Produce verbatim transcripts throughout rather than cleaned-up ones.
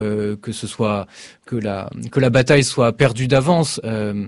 euh, que ce soit que la que la bataille soit perdue d'avance. Euh,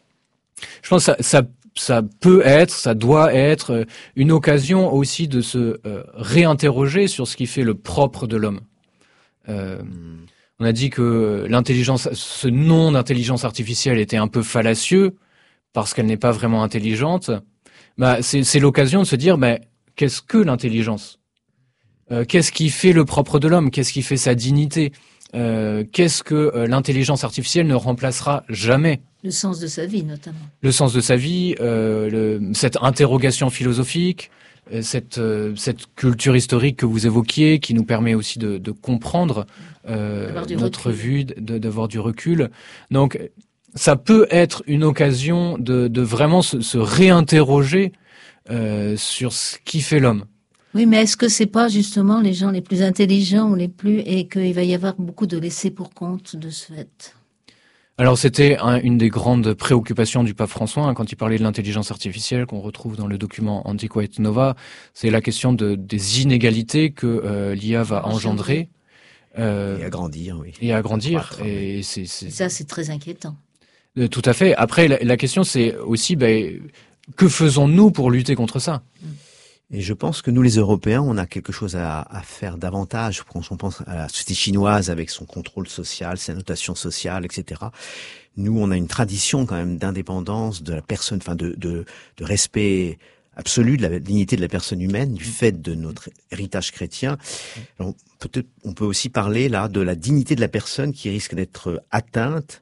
je pense que ça, ça ça peut être, ça doit être une occasion aussi de se euh, réinterroger sur ce qui fait le propre de l'homme. Euh, mmh. On a dit que l'intelligence, ce nom d'intelligence artificielle était un peu fallacieux parce qu'elle n'est pas vraiment intelligente. Bah, c'est, c'est l'occasion de se dire, bah, qu'est-ce que l'intelligence ? euh, Qu'est-ce qui fait le propre de l'homme ? Qu'est-ce qui fait sa dignité ? euh, Qu'est-ce que euh, l'intelligence artificielle ne remplacera jamais ? Le sens de sa vie, notamment. Le sens de sa vie, euh, le, cette interrogation philosophique, euh, cette, euh, cette culture historique que vous évoquiez, qui nous permet aussi de, de comprendre euh, notre recul. vue, de, d'avoir du recul. Donc, ça peut être une occasion de, de vraiment se, se réinterroger euh, sur ce qui fait l'homme. Oui, mais est-ce que c'est pas justement les gens les plus intelligents ou les plus et qu'il va y avoir beaucoup de laissés pour compte de ce fait? Alors c'était un, une des grandes préoccupations du pape François hein, quand il parlait de l'intelligence artificielle qu'on retrouve dans le document Antiqua et Nova, c'est la question de, des inégalités que euh, l'I A va engendrer. Euh, et agrandir, oui. Et agrandir. Croître, et oui. c'est, c'est... Et ça, c'est très inquiétant. Euh, tout à fait. Après, la, la question c'est aussi, ben, que faisons-nous pour lutter contre ça ? Et je pense que nous, les Européens, on a quelque chose à, à faire davantage. Quand on pense à la société chinoise avec son contrôle social, ses notations sociales, et cetera. Nous, on a une tradition quand même d'indépendance de la personne, enfin de, de, de respect absolu de la dignité de la personne humaine, du fait de notre héritage chrétien. Alors, peut-être, on peut aussi parler là de la dignité de la personne qui risque d'être atteinte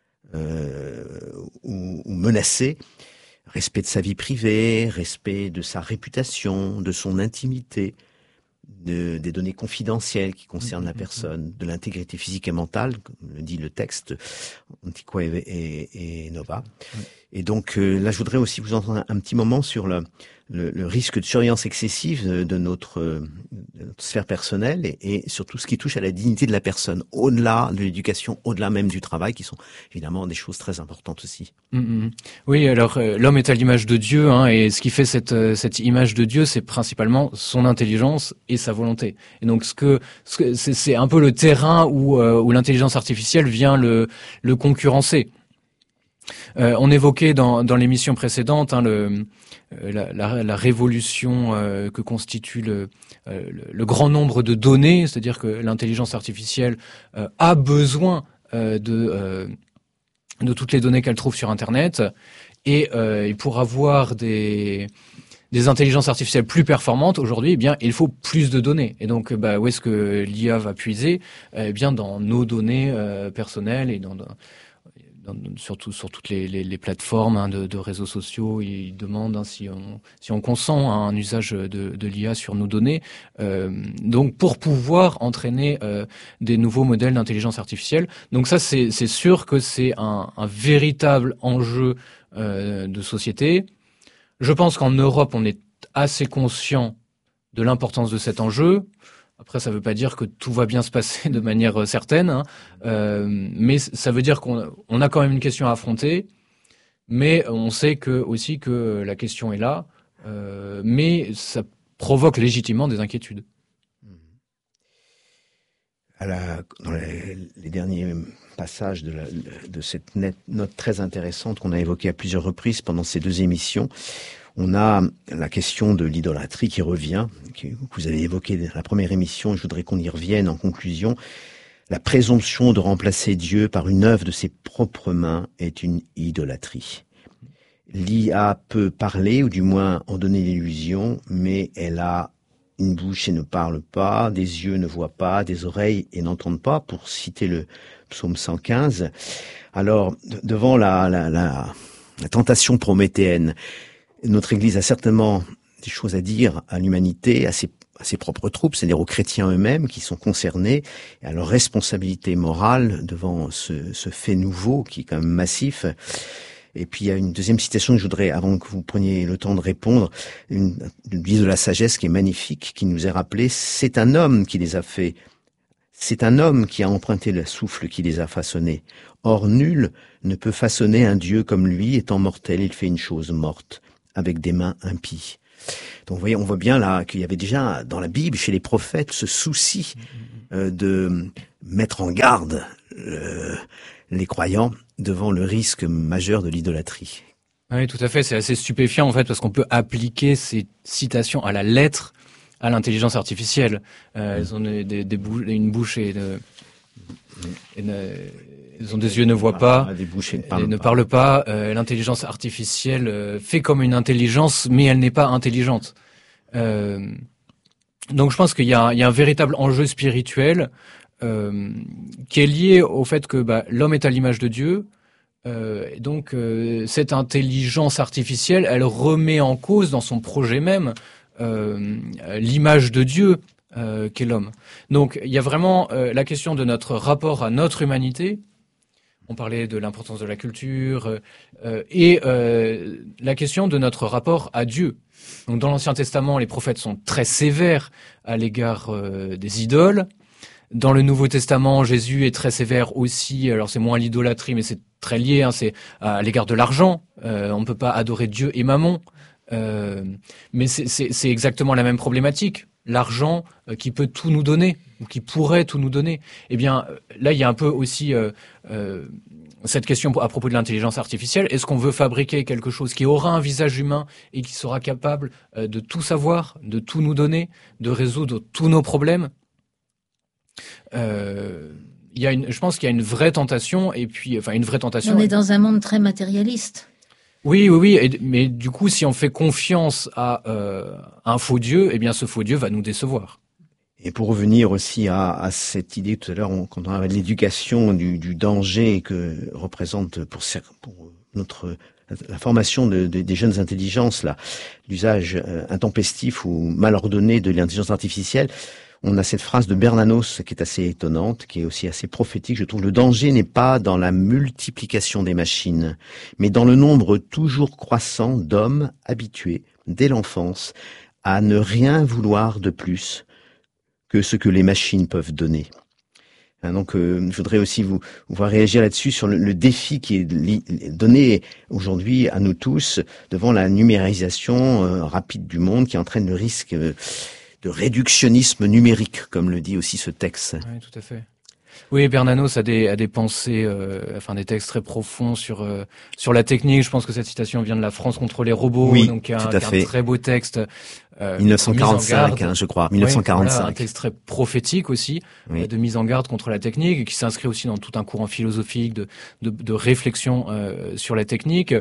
euh, ou, ou menacée. Respect de sa vie privée, respect de sa réputation, de son intimité, de, des données confidentielles qui concernent la personne, de l'intégrité physique et mentale, comme le dit le texte Antiqua et, et, et Nova. Et donc euh, là, je voudrais aussi vous entendre un, un petit moment sur le, le, le risque de surveillance excessive de, de, notre, de notre sphère personnelle et, et surtout ce qui touche à la dignité de la personne, au-delà de l'éducation, au-delà même du travail, qui sont évidemment des choses très importantes aussi. Mmh. Oui, alors euh, l'homme est à l'image de Dieu, hein, et ce qui fait cette, euh, cette image de Dieu, c'est principalement son intelligence et sa volonté. Et donc, ce que, ce que c'est, c'est un peu le terrain où, euh, où l'intelligence artificielle vient le, le concurrencer. Euh, on évoquait dans, dans l'émission précédente hein, le, la, la, la révolution euh, que constitue le, euh, le, le grand nombre de données, c'est-à-dire que l'intelligence artificielle euh, a besoin euh, de, euh, de toutes les données qu'elle trouve sur Internet, et, euh, et pour avoir des, des intelligences artificielles plus performantes aujourd'hui, eh bien, il faut plus de données. Et donc, bah, où est-ce que l'I A va puiser ? Eh bien, dans nos données euh, personnelles et dans, dans Dans, surtout sur toutes les, les, les plateformes hein, de, de réseaux sociaux. Ils demandent hein, si on si on consent à un usage de, de l'I A sur nos données. Euh, donc pour pouvoir entraîner euh, des nouveaux modèles d'intelligence artificielle. Donc ça c'est c'est sûr que c'est un, un véritable enjeu euh, de société. Je pense qu'en Europe on est assez conscient de l'importance de cet enjeu. Après, ça ne veut pas dire que tout va bien se passer de manière certaine, hein. euh, mais ça veut dire qu'on on a quand même une question à affronter, mais on sait que, aussi que la question est là, euh, mais ça provoque légitimement des inquiétudes. À la, dans les, les derniers passages de, la, de cette net, note très intéressante qu'on a évoquée à plusieurs reprises pendant ces deux émissions, on a la question de l'idolâtrie qui revient, que vous avez évoqué dans la première émission, je voudrais qu'on y revienne en conclusion. La présomption de remplacer Dieu par une œuvre de ses propres mains est une idolâtrie. L'I A peut parler, ou du moins en donner l'illusion, mais elle a une bouche et ne parle pas, des yeux ne voient pas, des oreilles et n'entendent pas, pour citer le psaume cent quinze. Alors, devant la, la, la, la tentation prométhéenne, notre Église a certainement des choses à dire à l'humanité, à ses, à ses propres troupes, c'est-à-dire aux chrétiens eux-mêmes qui sont concernés, et à leur responsabilité morale devant ce, ce fait nouveau qui est quand même massif. Et puis il y a une deuxième citation que je voudrais, avant que vous preniez le temps de répondre, une, une livre de la sagesse qui est magnifique, qui nous est rappelée, c'est un homme qui les a fait, c'est un homme qui a emprunté le souffle qui les a façonnés. Or nul ne peut façonner un Dieu comme lui, étant mortel, il fait une chose morte, avec des mains impies. Donc, vous voyez, on voit bien là qu'il y avait déjà dans la Bible, chez les prophètes, ce souci euh, de mettre en garde euh, les croyants devant le risque majeur de l'idolâtrie. Oui, tout à fait. C'est assez stupéfiant, en fait, parce qu'on peut appliquer ces citations à la lettre à l'intelligence artificielle. Euh, mmh. Elles ont des, des, des bou- une bouche et, de, et de, elles ont des yeux, ne voient pas, des bouches et ne et parlent ne pas. parlent pas. Euh, l'intelligence artificielle euh, fait comme une intelligence, mais elle n'est pas intelligente. Euh, donc je pense qu'il y a, il y a un véritable enjeu spirituel euh, qui est lié au fait que bah, l'homme est à l'image de Dieu. Euh, et donc euh, cette intelligence artificielle, elle remet en cause dans son projet même euh, l'image de Dieu euh, qu'est l'homme. Donc il y a vraiment euh, la question de notre rapport à notre humanité. On parlait de l'importance de la culture euh, et euh, la question de notre rapport à Dieu. Donc dans l'Ancien Testament, les prophètes sont très sévères à l'égard euh, des idoles. Dans le Nouveau Testament, Jésus est très sévère aussi. Alors c'est moins l'idolâtrie, mais c'est très lié. Hein, c'est à l'égard de l'argent. Euh, on ne peut pas adorer Dieu et Mammon. Euh, mais c'est, c'est, c'est exactement la même problématique. L'argent euh, qui peut tout nous donner, ou qui pourrait tout nous donner. Eh bien, là, il y a un peu aussi euh, euh, cette question à propos de l'intelligence artificielle. Est-ce qu'on veut fabriquer quelque chose qui aura un visage humain et qui sera capable euh, de tout savoir, de tout nous donner, de résoudre tous nos problèmes ? Euh, il y a une, je pense qu'il y a une vraie tentation, et puis, enfin, une vraie tentation. On est dans un monde très matérialiste. Oui, oui, oui. Et, mais du coup, si on fait confiance à euh, un faux Dieu, eh bien, ce faux Dieu va nous décevoir. Et pour revenir aussi à, à cette idée tout à l'heure, on, quand on avait de l'éducation, du, du danger que représente pour, pour notre la formation de, de, des jeunes intelligences, là, l'usage euh, intempestif ou mal ordonné de l'intelligence artificielle. On a cette phrase de Bernanos qui est assez étonnante, qui est aussi assez prophétique. Je trouve le danger n'est pas dans la multiplication des machines, mais dans le nombre toujours croissant d'hommes habitués, dès l'enfance, à ne rien vouloir de plus que ce que les machines peuvent donner. Donc, euh, je voudrais aussi vous, vous voir réagir là-dessus sur le, le défi qui est li, donné aujourd'hui à nous tous devant la numérisation euh, rapide du monde qui entraîne le risque euh, de réductionnisme numérique, comme le dit aussi ce texte. Oui, tout à fait. Oui, Bernanos a des, a des pensées, euh, enfin des textes très profonds sur euh, sur la technique. Je pense que cette citation vient de La France contre les robots, oui, donc un, tout à fait. un très beau texte. Euh, dix-neuf cent quarante-cinq, hein, je crois. dix-neuf cent quarante-cinq. Oui, voilà, un texte très prophétique aussi, oui. euh, de mise en garde contre la technique, et qui s'inscrit aussi dans tout un courant philosophique de de, de réflexion euh, sur la technique.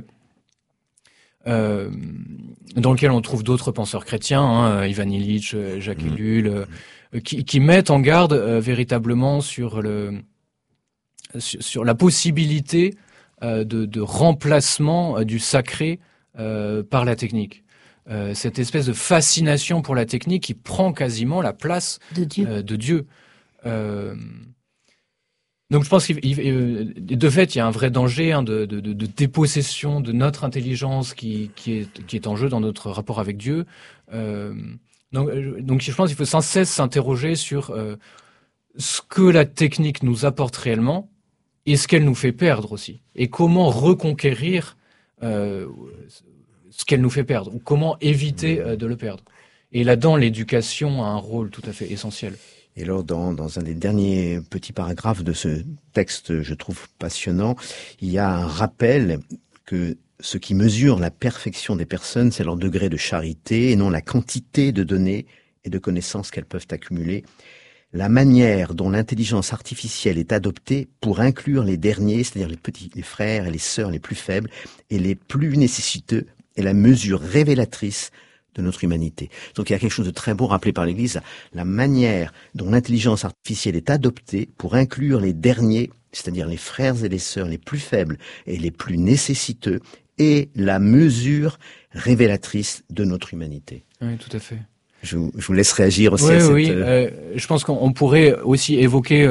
Euh, dans lequel on trouve d'autres penseurs chrétiens, hein, Ivan Illich, Jacques mmh. Ellul, euh, qui, qui mettent en garde euh, véritablement sur le sur, sur la possibilité euh, de, de remplacement euh, du sacré euh, par la technique. Euh, cette espèce de fascination pour la technique qui prend quasiment la place de Dieu. Euh, de Dieu. Euh, Donc je pense qu'il, de fait, il y a un vrai danger hein, de, de, de dépossession de notre intelligence qui, qui, est, qui est en jeu dans notre rapport avec Dieu. Euh, donc, donc je pense qu'il faut sans cesse s'interroger sur euh, ce que la technique nous apporte réellement et ce qu'elle nous fait perdre aussi. Et comment reconquérir euh, ce qu'elle nous fait perdre, ou comment éviter euh, de le perdre. Et là-dedans, l'éducation a un rôle tout à fait essentiel. Et alors, dans, dans un des derniers petits paragraphes de ce texte, je trouve passionnant, il y a un rappel que ce qui mesure la perfection des personnes, c'est leur degré de charité et non la quantité de données et de connaissances qu'elles peuvent accumuler. La manière dont l'intelligence artificielle est adoptée pour inclure les derniers, c'est-à-dire les petits, les frères et les sœurs les plus faibles et les plus nécessiteux, est la mesure révélatrice de notre humanité. Donc il y a quelque chose de très beau rappelé par l'Église, la manière dont l'intelligence artificielle est adoptée pour inclure les derniers, c'est-à-dire les frères et les sœurs les plus faibles et les plus nécessiteux, et la mesure révélatrice de notre humanité. Oui, tout à fait. Je vous, je vous laisse réagir aussi oui, à cette... Oui, euh, je pense qu'on pourrait aussi évoquer euh,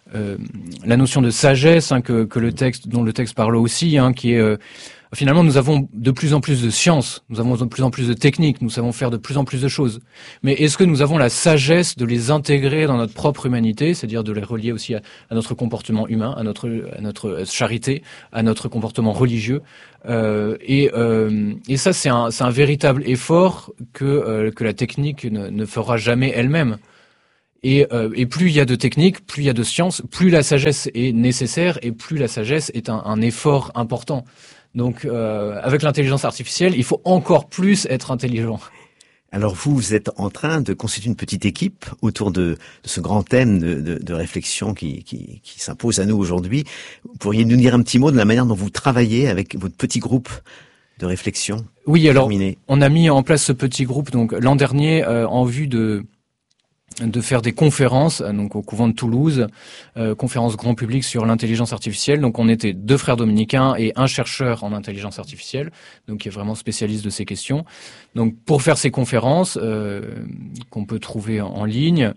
euh, la notion de sagesse hein, que, que le texte, dont le texte parle aussi, hein, qui est euh, finalement nous avons de plus en plus de sciences, nous avons de plus en plus de techniques, nous savons faire de plus en plus de choses. Mais est-ce que nous avons la sagesse de les intégrer dans notre propre humanité, c'est-à-dire de les relier aussi à, à notre comportement humain, à notre, à notre charité, à notre comportement religieux euh, et, euh, et ça, c'est un, c'est un véritable effort que, euh, que la technique ne, ne fera jamais elle-même. Et, euh, et plus il y a de techniques, plus il y a de sciences, plus la sagesse est nécessaire et plus la sagesse est un, un effort important. Donc, euh, avec l'intelligence artificielle, il faut encore plus être intelligent. Alors vous, vous êtes en train de constituer une petite équipe autour de, de ce grand thème de, de, de réflexion qui, qui, qui s'impose à nous aujourd'hui. Vous pourriez nous dire un petit mot de la manière dont vous travaillez avec votre petit groupe de réflexion? Oui, alors terminé. On a mis en place ce petit groupe donc l'an dernier euh, en vue de de faire des conférences donc au couvent de Toulouse, euh, conférences grand public sur l'intelligence artificielle. Donc on était deux frères dominicains et un chercheur en intelligence artificielle, donc qui est vraiment spécialiste de ces questions. Donc pour faire ces conférences euh, qu'on peut trouver en, en ligne.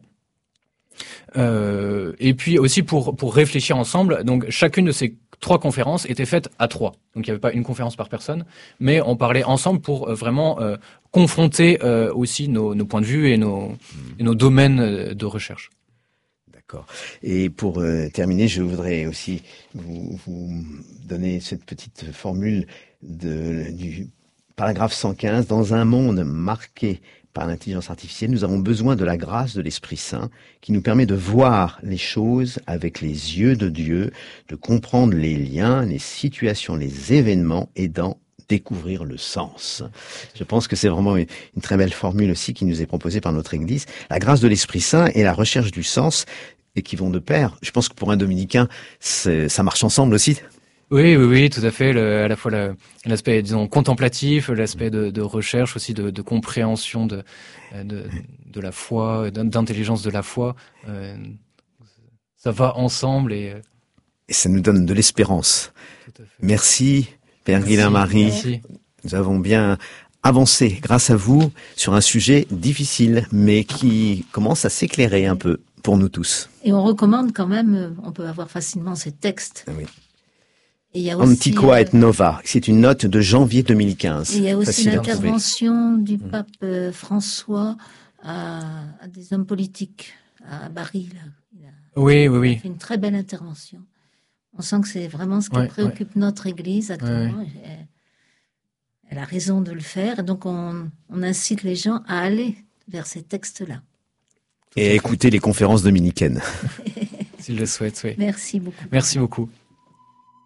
Euh, et puis aussi pour pour réfléchir ensemble. Donc chacune de ces trois conférences étaient faites à trois. Donc il n'y avait pas une conférence par personne, mais on parlait ensemble pour euh, vraiment euh, confronter euh, aussi nos, nos points de vue et nos, et nos domaines de recherche. D'accord. Et pour euh, terminer, je voudrais aussi vous, vous donner cette petite formule de, du paragraphe cent quinze. Dans un monde marqué par l'intelligence artificielle, nous avons besoin de la grâce de l'Esprit Saint qui nous permet de voir les choses avec les yeux de Dieu, de comprendre les liens, les situations, les événements et d'en découvrir le sens. Je pense que c'est vraiment une, une très belle formule aussi qui nous est proposée par notre Église. La grâce de l'Esprit Saint et la recherche du sens et qui vont de pair. Je pense que pour un dominicain, ça marche ensemble aussi. Oui, oui, oui, tout à fait. Le, à la fois la, l'aspect, disons, contemplatif, l'aspect de, de recherche aussi, de, de compréhension de, de, de la foi, d'intelligence de la foi. Euh, ça va ensemble et... Et ça nous donne de l'espérance. Merci, Père Guillain-Marie. Merci. Nous avons bien avancé, grâce à vous, sur un sujet difficile, mais qui commence à s'éclairer un peu pour nous tous. Et on recommande quand même, on peut avoir facilement ces textes. Oui. Et il y a aussi, Antiqua euh, et Nova, c'est une note de janvier deux mille quinze. Et il y a aussi Facile à trouver. l'intervention du pape euh, François à, à des hommes politiques à Bari. Là. Il a, Oui, oui, il oui. a fait une très belle intervention. On sent que c'est vraiment ce qui Ouais, préoccupe ouais. notre Église actuellement. Ouais. Elle, elle a raison de le faire. Et donc, on, on incite les gens à aller vers ces textes-là. Et à écouter les conférences dominicaines. S'il le souhaite, oui. Merci beaucoup. Merci beaucoup.